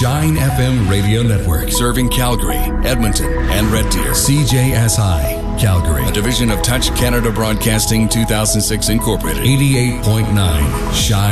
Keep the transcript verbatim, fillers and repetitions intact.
Shine F M Radio Network, serving Calgary, Edmonton, and Red Deer. C J S I, Calgary, a division of Touch Canada Broadcasting two thousand six Incorporated. eighty-eight point nine Shine